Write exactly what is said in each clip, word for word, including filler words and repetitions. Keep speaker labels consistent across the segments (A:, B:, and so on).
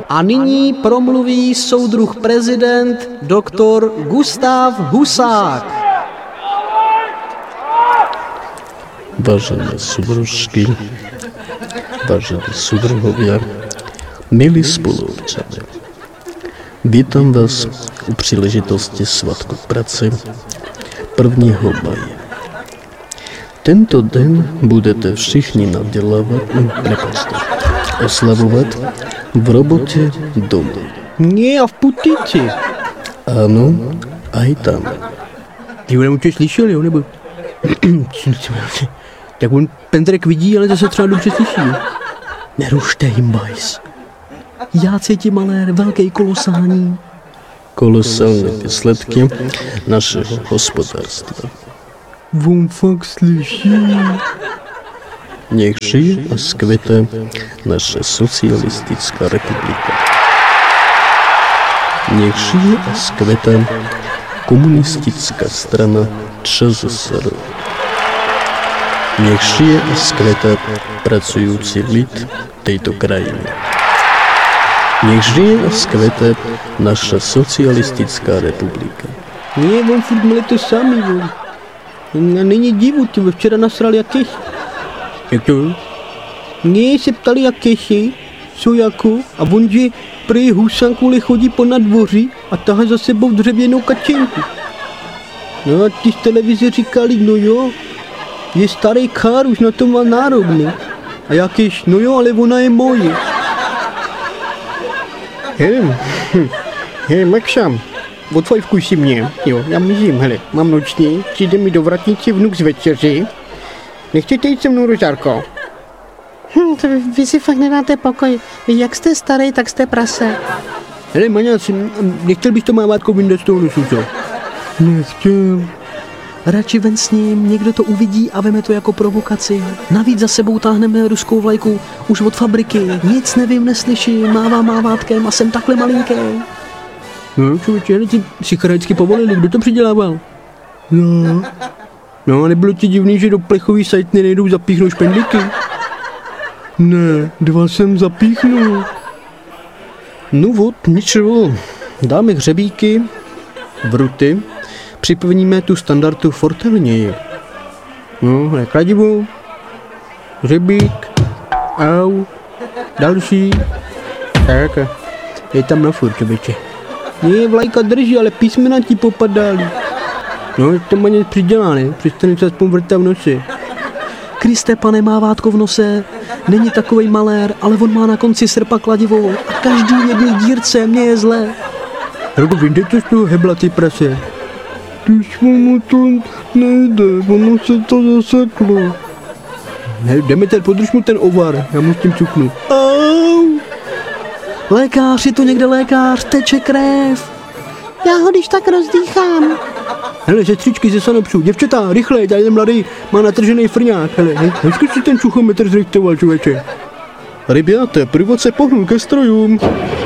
A: A nyní promluví soudruh prezident doktor Gustav Husák.
B: Vážené súdružky, vážení súdruhovia, milí spoluobčané, vítam vás u příležitosti Svátku práce prvního maje. Tento den budete všichni nadělávat, nepačte, oslavovat v robotě doma.
A: Nie, a v putici.
B: Ano, a i tam.
A: Ty ho určitě slyšel, jo, nebo? Tak on Pendrek vidí, ale zase třeba dobře slyší. Nerušte jim, bajs. Já cítím malér, velký kolosální.
B: Kolosální výsledky našeho hospodářstva.
A: On fakt slyší.
B: Nech žije a zkvěte naše socialistická republika. Nech žije a zkvěte komunistická strana ČSSR. Nech žije a zkvěte pracující lid této krajiny. Nech žije a zkvěte naša socialistická republika.
A: Nie, on furt měli to samý, on. Není divu, ty včera nasrali jak keši. Jak to? Nie, se ptali jak keši, co jako, a on, že prý Husák kvůli chodí po nadvoří a tahá za sebou dřevěnou kačenku. No a ty z televize říkali, no jo, je starý kár, už na to má nárok, ne? A jakýž, no jo, ale ona je moje.
C: Hele, hm, hele, Maxam, odfajfkuj si mě, jo, já mizím, hele, mám noční, přijde mi do vratnici vnuk z večeři, nechcete jít se mnou, Rožárko?
D: Hm, to vy, vy si fakt nedáte pokoj, vy jak jste starý, tak jste prase.
A: Hele, Maňac, nechtěl bych to mávátko vyndat z toho nosu, co?
C: Nechtěl.
A: Radši ven s ním, někdo to uvidí a veme to jako provokaci. Navíc za sebou táhneme ruskou vlajku už od fabriky. Nic nevím, neslyším, mávám mávátkem a jsem takhle malinký. No, člověče, ale ti psycharaďsky povolili, kdo to přidělával? No, no, nebylo ti divný, že do plechový sajtny nejdou zapíchnout špendlíky?
C: Ne, dva jsem zapíchnul.
A: No vod, ničeho, dáme hřebíky, vruty, připevníme tu standardu fortelněji. No, hle, kladivo, hřebík, au, další, tak, je tam na furt, čověče. Nie, vlajka drží, ale písmena ti popadaly. No, je to maně přidělá, ne? Přestane se aspoň vrtat v noci. Kriste, pane, mávátko v nose, není takovej malér, ale on má na konci srpa kladivo a každý jedný dírce mě je zlé. Robo, vyjde z toho hebla, ty prase.
C: Když mu to nejde, ono se to zaseklo.
A: Ne, Demeter, podrž mu ten ovar, já mu s tím cuknu. Au! Lékař, je to někde lékař, teče krev.
D: Já ho když tak rozdýchám.
A: Hele, sestřičky ze Sanopsu, děvčata, rychle, tady ten mladý má natržený frňák. Hele, hej, hezky si ten čuchometr zrejtoval, člověče.
C: Rybáte, průvod se pohnul ke strojům.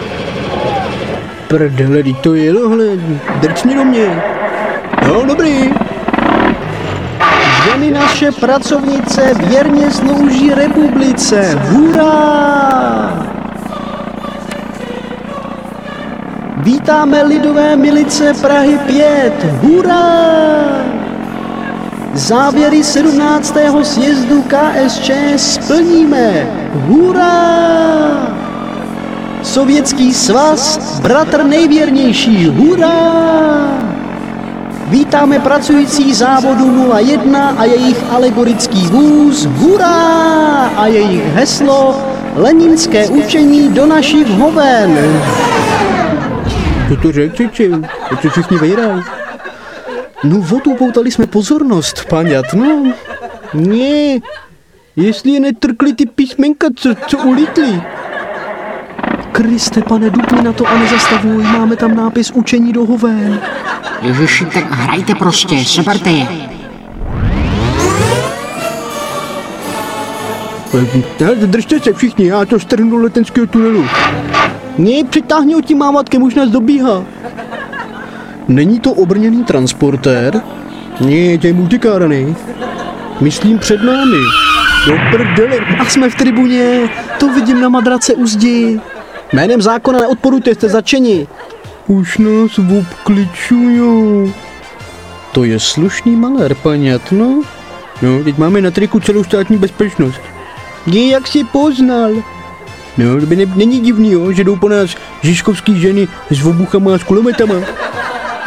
A: Prdele, to je, hele, drcni do mě. No, dobrý. Ženy naše pracovnice věrně slouží republice. Hurá! Vítáme lidové milice Prahy pět. Hurá! Závěry sedmnáctého sjezdu K S Č splníme. Hurá! Sovětský svaz, bratr nejvěrnější. Hurá! Vítáme pracující závodu nula jedna a jejich alegorický vůz. Hurá! A jejich heslo Leninské učení do našich hoven. Co to řekl, či? To všichni vejrají. No, odupoutali jsme pozornost, paňat, no. Ne, jestli je netrkli ty písmenka, co, co ulítli. Kriste, pane, dupni na to a nezastavuj, máme tam nápis učení do hoven.
E: Ježiši, tak hrajte prostě, seberte je.
A: Držte se všichni, já to strhnu do letenského tunelu. Ne, přitáhni ho tím mávátkem, už nás dobíhá. Není to obrněný transportér? Ne, to je multikárny. Myslím před námi. Do prdele. A jsme v tribuně, to vidím na madrace u zdi. Jménem zákona neodporujte, jste začeni.
C: Už nás obkličujou.
B: To je slušný malér, paňatno.
C: No, teď máme na triku celou státní bezpečnost.
A: Je, jak si poznal.
C: No, to by ne, není divný, jo, že jdou po nás žižkovský ženy s obuchama a s kulometama.